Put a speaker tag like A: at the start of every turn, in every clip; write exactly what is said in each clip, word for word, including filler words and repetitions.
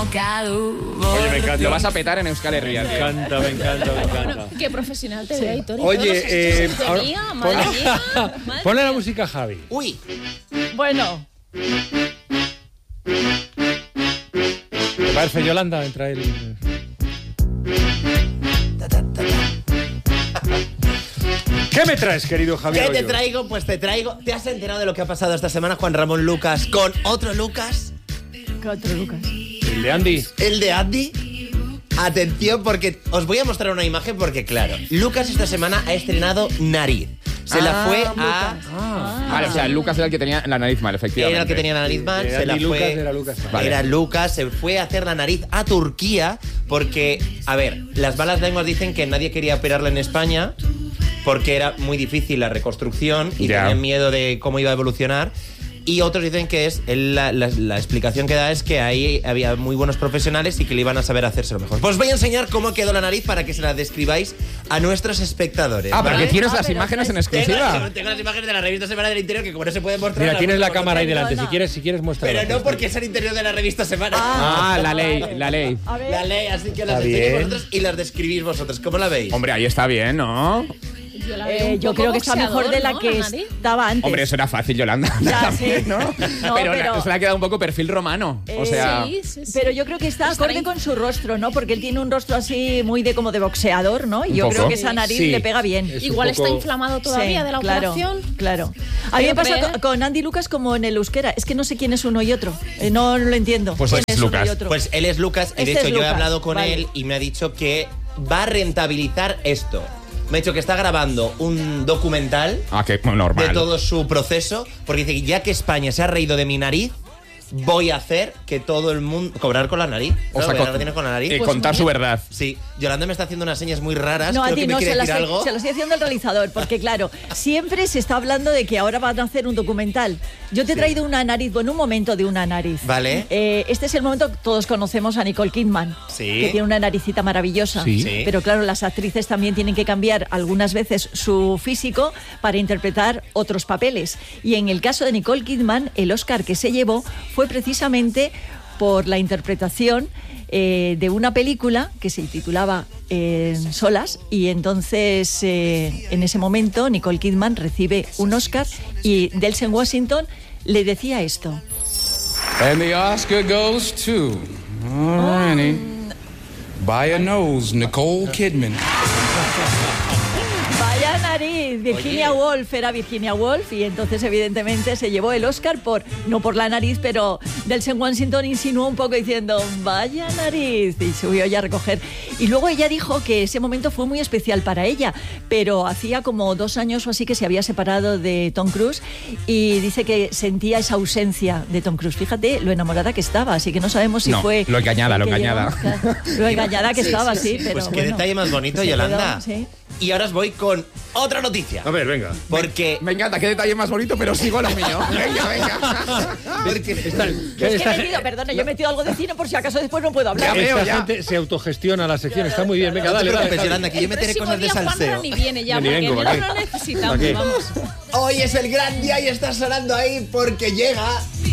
A: Oye, me encanta.
B: Lo vas a petar en Euskal Herria.
A: Me encanta, me encanta, me encanta.
C: Bueno, qué profesional te ve, Hitor.
A: Oye, eh, ahora,
C: madre
A: ponle,
C: mía, madre
A: ponle la
C: mía.
A: música, Javi.
D: Uy.
E: Bueno.
A: ¿Te parece, Yolanda? Entra el... ¿Qué me traes, querido Javier?
D: ¿Qué te
A: Rollo?
D: traigo? Pues te traigo... ¿Te has enterado de lo que ha pasado esta semana, Juan Ramón Lucas, con otro Lucas?
E: ¿Qué otro Lucas?
A: El de Andy.
D: El de Andy. Atención, porque os voy a mostrar una imagen porque, claro, Lucas esta semana ha estrenado Nariz. Se la
B: Ah,
D: fue
B: Lucas.
D: a...
B: Ah. Vale, o sea, Lucas era el que tenía la nariz mal, efectivamente.
D: Era el que tenía la nariz mal,
A: Era
D: se la
A: Andy
D: fue...
A: Lucas, era Lucas.
B: Vale.
D: Era Lucas, se fue a hacer la nariz a Turquía porque, a ver, las malas lenguas dicen que nadie quería operarla en España porque era muy difícil la reconstrucción y
B: Ya.
D: tenían miedo de cómo iba a evolucionar. Y otros dicen que es él, la, la, la explicación que da es que ahí había muy buenos profesionales y que le iban a saber hacérselo mejor. Pues os voy a enseñar cómo quedó la nariz para que se la describáis a nuestros espectadores.
B: Ah, porque
D: ¿vale?
B: tienes
E: Ah,
B: las
E: pero
B: imágenes en
E: es-
B: exclusiva.
D: Tengo, tengo las imágenes de la revista Semana del Interior que como no se pueden mostrar...
A: Mira,
D: las
A: tienes
D: voy
A: la
D: a
A: cámara ahí
D: mostrar.
A: delante. Si
E: Perdona.
A: quieres, si quieres, muéstrala.
D: Pero no porque es el interior de la revista Semana.
B: Ah, la ley, la ley.
E: A ver.
D: La ley, así que las
A: Está
D: enseño
A: bien.
D: vosotros y las describís vosotros. ¿Cómo la veis?
B: Hombre, ahí está bien, ¿no?
C: Yo, la veo
E: Eh,
C: un
E: yo
C: poco
E: creo que está mejor de la
C: boxeador,
E: que
C: ¿no? nariz.
E: estaba antes.
B: Hombre, eso era fácil, Yolanda.
E: Ya,
B: También,
E: sí.
B: ¿no?
E: No,
B: pero,
E: pero-
B: se le ha quedado un poco perfil romano. o
E: Eh,
B: sea...
C: Sí, sí, sí.
E: Pero yo creo que está
C: Está
E: acorde
C: bien.
E: con su rostro, ¿no? Porque él tiene un rostro así muy de como de boxeador, ¿no? Y
B: Un
E: yo
B: poco.
E: creo que esa nariz
A: Sí.
E: le pega bien.
A: Es un
C: Igual
A: poco-
C: está inflamado todavía
E: Sí,
C: de la
E: claro,
C: operación.
E: Claro. A mí me pasa
C: Siempre,
E: con, con Andy Lucas como en el euskera. Es que no sé quién es uno y otro. Eh, no lo entiendo.
B: Pues
E: quién
B: es
E: uno
B: Lucas.
E: y otro.
D: Pues él es Lucas y de
E: Este
D: hecho
E: es
D: yo he
E: Lucas,
D: hablado con
E: vale.
D: él y me ha dicho que va a rentabilizar esto. Me ha dicho que está grabando un documental
B: Ah, que normal.
D: de todo su proceso porque dice que ya que España se ha reído de mi nariz, voy a hacer que todo el mundo... Cobrar con la nariz.
B: O
D: ¿no?
B: sea,
D: Ganar
B: con-
D: dinero con la nariz.
B: eh,
C: Pues
B: contar
C: muy
B: su
C: bien.
B: verdad.
D: Sí, Yolanda me está haciendo unas señas muy raras.
E: No, a
D: Creo
E: ti
D: que me
E: no,
D: quiere
E: se lo,
D: decir
E: estoy-
D: algo.
E: se lo estoy haciendo al realizador, porque claro, siempre se está hablando de que ahora van a hacer un documental. Yo te he traído una nariz, bueno, un momento de una nariz.
D: Vale.
E: Eh, este es el momento que todos conocemos a Nicole Kidman,
D: Sí.
E: que tiene una naricita maravillosa.
A: Sí.
D: Sí.
E: Pero claro, las actrices también tienen que cambiar algunas veces su físico para interpretar otros papeles. Y en el caso de Nicole Kidman, el Oscar que se llevó fue precisamente por la interpretación eh, de una película que se titulaba eh, Solas, y entonces eh, en ese momento Nicole Kidman recibe un Oscar y Denzel Washington le decía esto.
F: And the Oscar goes to, alrighty, by a nose, Nicole Kidman.
E: Vaya nariz, Virginia Woolf era Virginia Woolf, y entonces evidentemente se llevó el Oscar por, no por la nariz, pero Denzel Washington insinuó un poco diciendo vaya nariz, y subió ya a recoger. Y luego ella dijo que ese momento fue muy especial para ella, pero hacía como dos años o así que se había separado de Tom Cruise y dice que sentía esa ausencia de Tom Cruise. Fíjate lo enamorada que estaba, así que no sabemos si
B: No,
E: fue...
B: lo engañada,
E: el
B: lo
E: que
B: engañada.
E: llevó- claro, lo engañada que estaba, sí, pero
D: Pues qué
E: bueno.
D: detalle más bonito,
E: Se
D: Yolanda.
E: quedó, sí.
D: Y ahora os voy con otra noticia.
A: A ver, venga.
D: Porque...
B: Me encanta, qué detalle más bonito, pero sigo lo mío. Venga, venga.
D: porque
A: Esta,
E: Es que
A: esta-
E: he metido, perdona, yo he metido algo de cine por si acaso después no puedo
B: Ya
E: hablar.
B: veo,
A: esta
B: ya.
A: gente se autogestiona la sección, está muy bien. Venga,
D: no te
A: dale, dale.
D: preocupes,
A: Javi.
D: Yolanda, que yo
C: El
D: meteré
C: próximo
D: cosas de
C: día Juanra
D: salseo.
C: ni viene ya,
A: Ni
C: porque
A: vengo,
C: no
A: ¿para qué?
C: lo necesitamos,
A: ¿Para qué?
C: vamos.
D: Hoy es el gran día y está sonando ahí porque llega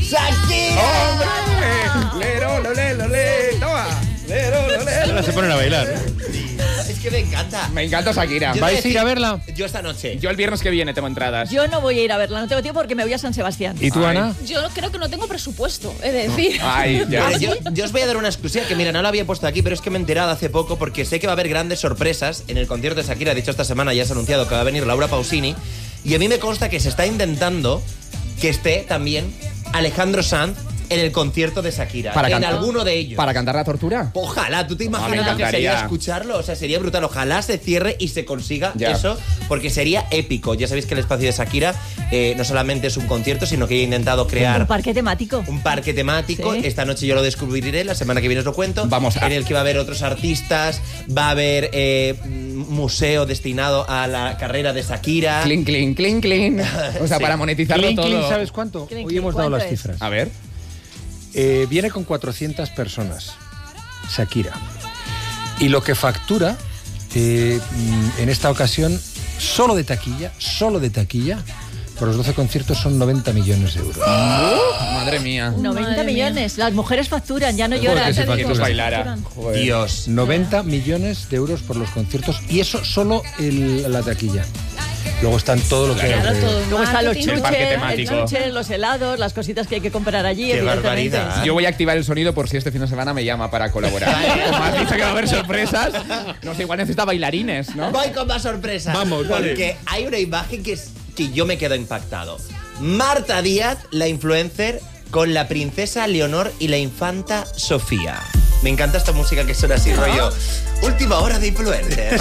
D: Shakira.
B: Lero, lo le, lo le. Toma. Lero, lo le.
A: Ahora se ponen a bailar.
D: Es que me encanta.
B: Me encanta Shakira.
D: Yo te
A: ¿Vais a
D: voy
A: ir a verla?
D: Yo esta noche.
B: Yo el viernes que viene tengo entradas.
E: Yo no voy a ir a verla, no tengo tiempo porque me voy a San Sebastián.
A: ¿Y tú,
B: Ay.
A: Ana?
C: Yo creo que no tengo presupuesto, es decir.
B: Ay, ya.
D: Pero yo, yo os voy a dar una exclusiva que, mira, no la había puesto aquí, pero es que me he enterado hace poco porque sé que va a haber grandes sorpresas en el concierto de Shakira. De hecho, esta semana ya se ha anunciado que va a venir Laura Pausini. Y a mí me consta que se está intentando que esté también Alejandro Sanz en el concierto de Shakira.
B: Para
D: en
B: cantar-
D: alguno de ellos.
B: ¿Para cantar la tortura?
D: Ojalá, ¿tú te
B: Ah, me
D: imaginas lo que
B: encantaría.
D: sería escucharlo? O sea, sería brutal. Ojalá se cierre y se consiga
B: Ya.
D: eso, porque sería épico. Ya sabéis que el espacio de Shakira eh, no solamente es un concierto, sino que he intentado crear
E: Un parque temático.
D: un parque temático.
E: Sí.
D: Esta noche yo lo descubriré, la semana que viene os lo cuento.
B: Vamos a-
D: En el que va a haber otros artistas, va a haber eh, un museo destinado a la carrera de Shakira.
B: Clean, clean, clean, clean. O sea,
D: Sí.
B: para monetizarlo
A: Clean,
B: todo.
A: clean, ¿sabes cuánto?
E: Clean,
A: Hoy
E: clean,
A: hemos dado
E: ¿cuánto
A: las
E: es?
A: cifras.
B: A ver.
A: Eh, viene con cuatrocientas personas, Shakira. Y lo que factura eh, mm, en esta ocasión, solo de taquilla, solo de taquilla, por los doce conciertos son noventa millones de euros.
F: Madre mía.
E: noventa
C: Madre mía.
E: millones. Las mujeres facturan, ya no
A: Joder,
E: lloran.
A: que se
C: te digo,
A: factura.
F: Pues bailara.
C: facturan.
F: Joder.
D: Dios.
A: noventa millones de euros por los conciertos y eso solo el, la taquilla. Luego están todo lo que hay
C: Claro,
A: alrededor.
C: todo.
E: Luego están los
C: Marketing.
F: El parque
E: chuches, el
F: temático.
E: chuche, los helados, las cositas que hay que comprar allí,
D: Qué
E: evidentemente.
D: barbaridad.
F: Yo voy a activar el sonido por si este fin de semana me llama para colaborar. Como has dicho que va a haber sorpresas, no sé, igual necesita bailarines, ¿no?
D: Voy con más sorpresas.
A: Vamos, vale.
D: Porque hay una imagen que, es, que yo me quedo impactado. Marta Díaz, la influencer, con la princesa Leonor y la infanta Sofía. Me encanta esta música que suena así, rollo. Última hora de influencers.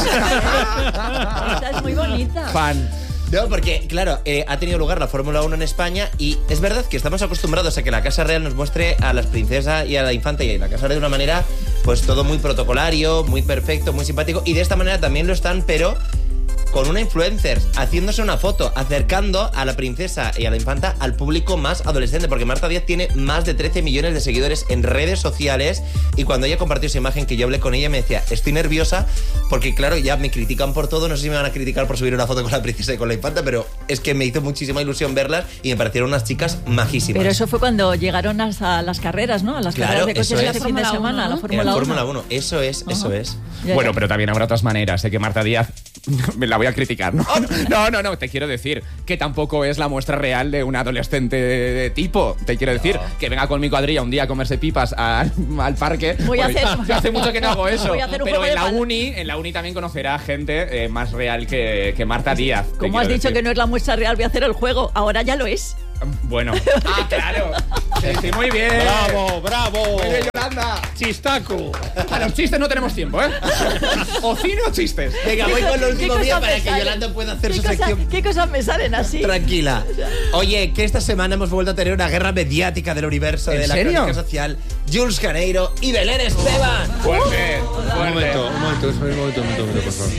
E: Esta es muy bonita.
F: Fan.
D: No, porque, claro, eh, ha tenido lugar la Fórmula uno en España y es verdad que estamos acostumbrados a que la Casa Real nos muestre a las princesas y a la infanta y a la Casa Real de una manera, pues todo muy protocolario, muy perfecto, muy simpático. Y de esta manera también lo están, pero con una influencer, haciéndose una foto, acercando a la princesa y a la infanta al público más adolescente, porque Marta Díaz tiene más de trece millones de seguidores en redes sociales y cuando ella compartió esa imagen que yo hablé con ella me decía, estoy nerviosa porque claro, ya me critican por todo, no sé si me van a criticar por subir una foto con la princesa y con la infanta, pero es que me hizo muchísima ilusión verlas y me parecieron unas chicas majísimas.
E: Pero eso fue cuando llegaron a las carreras, ¿no? A las
D: Claro,
E: carreras de coches
D: eso es.
E: este fin de
C: Fórmula
E: semana,
C: uno,
E: la
C: ¿no?
E: Fórmula
D: en la
E: uno.
D: Fórmula uno, eso es, eso
E: Ajá.
D: es.
E: Ya,
F: Bueno,
E: ya.
F: pero también habrá otras maneras. Sé que Marta Díaz me la voy a criticar, ¿no? No, no, no, te quiero decir que tampoco es la muestra real de un adolescente de, de tipo. Te quiero decir que venga con mi cuadrilla un día a comerse pipas al, al parque.
E: Voy a
F: Bueno,
E: hacer-
F: yo hace mucho que no hago eso.
E: Voy a hacer un
F: pero
E: juego
F: en
E: de
F: la
E: pal-
F: uni, en la uni también conocerá gente eh, más real que, que Marta Díaz. te
E: Como has
F: quiero
E: dicho
F: decir.
E: que no es la muestra real, voy a hacer el juego. Ahora ya lo es.
F: Bueno. Ah, claro. Sí, sí, muy bien.
A: ¡Bravo, bravo!
F: Muy bien, Yolanda.
A: ¡Chistaco!
F: A los chistes no tenemos tiempo, ¿eh? O cine o chistes.
D: Venga, voy
E: ¿Qué
D: con lo
E: co-
D: último
E: qué
D: día
E: cosas
D: para
E: me
D: que
E: salen?
D: Yolanda pueda hacer
E: ¿Qué
D: su
E: cosa-
D: sección.
E: ¿Qué cosas me salen así?
D: Tranquila. Oye, que esta semana hemos vuelto a tener una guerra mediática del universo
F: ¿En
D: de la
F: serio?
D: crónica social. Jules Caneiro y Belén Esteban.
F: Fuerte,
A: Un
F: fuerte.
A: momento, un momento, un momento, un momento, un momento, por favor.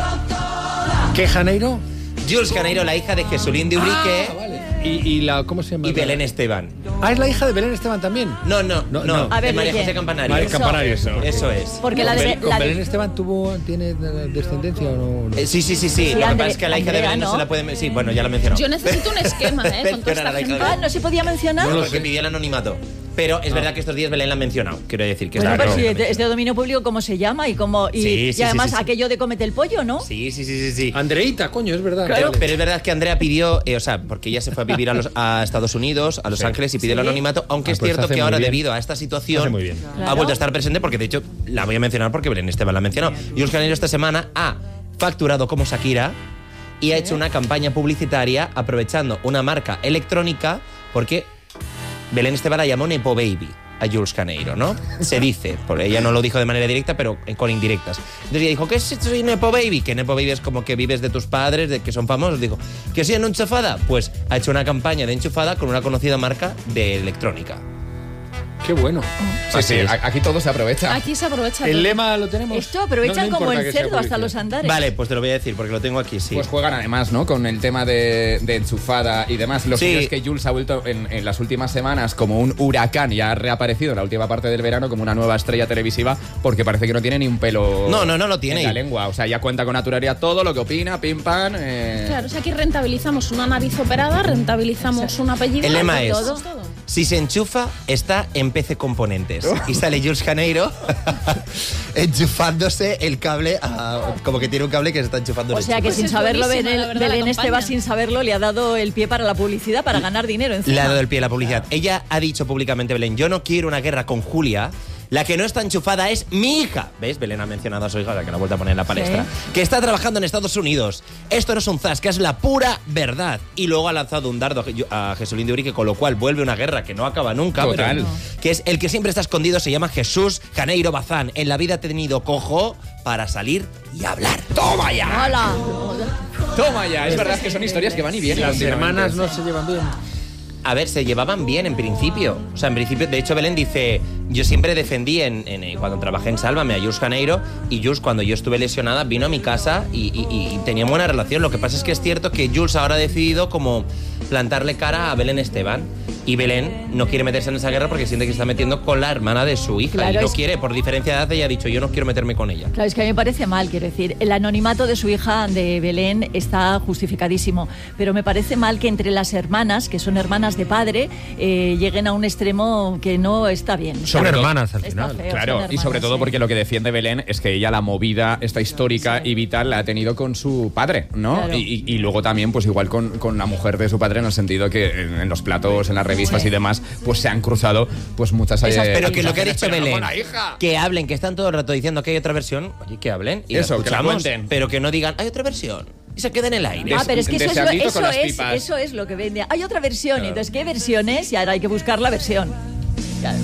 A: ¿Qué, Janeiro?
D: Jules Caneiro, la hija de Jesulín de Ubrique
A: ¿Y, y la, cómo se llama?
D: y Belén Esteban.
A: Ah, es la hija de Belén Esteban también.
D: No, no,
A: No,
D: no.
A: no.
E: A ver,
D: de María
E: ¿de
D: José
E: quién?
D: Campanario.
A: María
E: Eso.
A: Campanario, eso.
D: Eso es.
E: Porque la de,
A: ¿Con
E: la de-
A: Belén Esteban tuvo, tiene de- descendencia o no?
D: Eh, sí, sí, sí, sí.
E: Sí,
D: Lo que
E: Andre-
D: pasa es que a la hija de
E: Andrea,
D: Belén no,
E: ¿no?
D: se la puede... Sí, bueno, ya lo he mencionado.
C: Yo necesito un esquema, ¿eh? Con toda
D: Menciona a
C: esta
D: la hija de
C: gente.
E: Ah,
D: Belén.
E: ¿no se podía mencionar?
D: No,
A: lo
D: porque
A: sé.
D: pidió el anonimato. Pero es verdad que estos días Belén la han mencionado. Quiero decir que
E: Bueno,
D: está
E: pero si
D: claro.
E: es de, es de dominio público, ¿cómo se llama? Y cómo y,
D: Sí,
E: y
D: sí,
E: además
D: sí, sí, sí.
E: aquello de comete el pollo, ¿no?
D: Sí, sí, sí, sí, sí.
A: Andreita, coño, es verdad.
D: Pero,
A: Vale.
D: pero es verdad que Andrea pidió, eh, o sea, porque ella se fue a vivir a, los, a Estados Unidos, a Los Ángeles y pidió el
E: Sí.
D: anonimato, aunque
A: Ah,
D: es
A: pues
D: cierto
A: hace
D: que
A: muy
D: ahora
A: bien.
D: debido a esta situación
A: Hace muy bien.
D: ha
E: Claro.
D: vuelto a estar presente porque de hecho la voy a mencionar porque Belén Esteban la ha mencionado. Jules Caneiro esta semana ha facturado como Shakira y ha hecho una campaña publicitaria aprovechando una marca electrónica porque Belén Esteban la llamó Nepo Baby a Jules Caneiro, ¿no? Se dice, porque ella no lo dijo de manera directa, pero con indirectas. Entonces ella dijo, ¿qué es eso de Nepo Baby? Que Nepo Baby es como que vives de tus padres, de que son famosos. Dijo, ¿que soy una enchufada? Pues ha hecho una campaña de enchufada con una conocida marca de electrónica.
A: Qué bueno.
F: Sí, sí, a- aquí todo se aprovecha.
C: Aquí se aprovecha.
A: El
C: todo.
A: lema lo tenemos.
E: Esto aprovechan
A: No, no
E: como
A: importa
E: el
A: que sea
E: cerdo hasta
A: publicidad.
E: los andares.
D: Vale, pues te lo voy a decir porque lo tengo aquí, sí.
F: Pues juegan además, ¿no? Con el tema de, de enchufada y demás. Lo
D: Sí.
F: que es que Jules ha vuelto en, en las últimas semanas como un huracán y ha reaparecido en la última parte del verano como una nueva estrella televisiva porque parece que no tiene ni un pelo
D: No, no, no lo tiene.
F: en la lengua. O sea, ya cuenta con naturalidad todo lo que opina, pim pam. eh.
C: Claro, o sea, aquí rentabilizamos una nariz operada, rentabilizamos un apellido.
D: El lema es,
C: todo, todo.
D: si se enchufa, está en P C Componentes. Y sale Jules Caneiro enchufándose el cable, a- como que tiene un cable que se está enchufando.
E: O
D: en el
E: sea que
C: Pues
E: sin
C: es
E: saberlo,
C: buenísima,
E: Belén,
C: la verdad, la
E: Belén
C: campaña.
E: Esteban sin saberlo le ha dado el pie para la publicidad, para ganar dinero encima.
D: Le ha dado el pie a la publicidad. Ella ha dicho públicamente, Belén, yo no quiero una guerra con Julia. La que no está enchufada es mi hija. ¿Ves? Belén ha mencionado a su hija, la que la ha vuelto a poner en la palestra. Que está trabajando en Estados Unidos. Esto no es un zasca, es la pura verdad. Y luego ha lanzado un dardo a Je- a Jesulín de Ubrique, con lo cual vuelve una guerra que no acaba nunca.
F: Total.
D: pero- que es el que siempre está escondido, se llama Jesús Caneiro Bazán. En la vida ha tenido cojo para salir y hablar. ¡Toma ya!
E: ¡Hala!
F: Toma ya, es verdad que son historias que van y vienen.
A: Las
F: últimamente.
A: hermanas no se llevan bien.
D: A ver, se llevaban bien en principio. O sea, en principio, de hecho, Belén dice, yo siempre defendí en, en- en- cuando trabajé en Sálvame a Jules Caneiro y Jules, cuando yo estuve lesionada, vino a mi casa y, y, y tenía buena relación. Lo que pasa es que es cierto que Jules ahora ha decidido como plantarle cara a Belén Esteban. Y Belén no quiere meterse en esa guerra porque siente que se está metiendo con la hermana de su hija.
E: Claro,
D: y no
E: es...
D: quiere, por diferencia de edad, ella ha dicho, yo no quiero meterme con ella.
E: Claro, es que a mí me parece mal, quiero decir. El anonimato de su hija, de Belén, está justificadísimo. Pero me parece mal que entre las hermanas, que son hermanas de padre, eh, lleguen a un extremo que no está bien.
A: Son
E: Está
A: hermanas al
E: Está
A: final.
E: feo,
F: Claro,
E: son
F: y
E: hermanas,
F: sobre todo
E: sí.
F: porque lo que defiende Belén es que ella la movida, esta histórica
E: Sí.
F: y vital, la ha tenido con su padre, ¿no?
E: Claro.
F: Y, y- y luego también, pues igual con, con la mujer de su padre, en el sentido que en, en los platos, en las revistas
E: Sí.
F: y demás, pues se han cruzado pues muchas...
E: Esas
F: eh,
D: Pero que lo que ha
F: acusaciones,
D: dicho
F: pero no
D: Belén,
F: con la hija.
D: que hablen, que están todo el rato diciendo que hay otra versión, oye, que hablen y
F: Eso,
D: la
F: que la
D: escuchamos,
F: cuenten.
D: pero que no digan, hay otra versión, y se queden en el aire.
E: Ah, pero es que eso, es lo,
F: Deseadito
E: eso,
F: con las
E: es,
F: pipas.
E: eso es lo que vende. Hay otra versión, y entonces, ¿qué versión es? Y ahora hay que buscar la versión. Claro.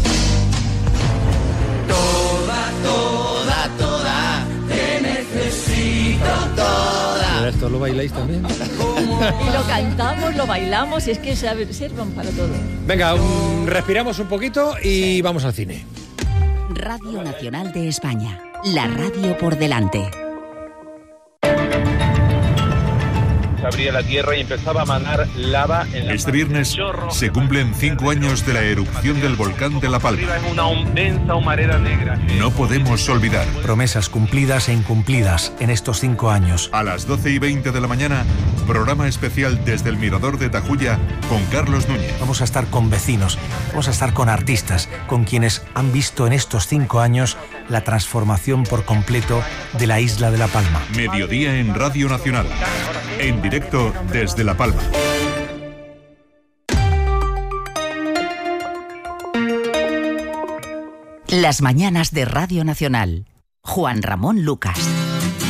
D: Toda, toda, te necesito toda.
A: ¿Esto lo bailáis también?
E: Y lo cantamos, lo bailamos, y es que sabe- sirven para todo.
A: Venga, um, respiramos un poquito y vamos al cine.
G: Radio Nacional de España. La radio por delante.
H: Se abría la tierra y empezaba a manar lava en la
I: Este viernes se cumplen cinco años de la erupción del volcán de La Palma.
H: Es una densa humareda negra.
I: No podemos olvidar.
J: Promesas cumplidas e incumplidas en estos cinco años.
I: A las doce y veinte de la mañana, programa especial desde el Mirador de Tajuya con Carlos Núñez.
J: Vamos a estar con vecinos, vamos a estar con artistas, con quienes han visto en estos cinco años la transformación por completo de la isla de La Palma.
I: Mediodía en Radio Nacional. En directo desde La Palma.
G: Las mañanas de Radio Nacional. Juan Ramón Lucas.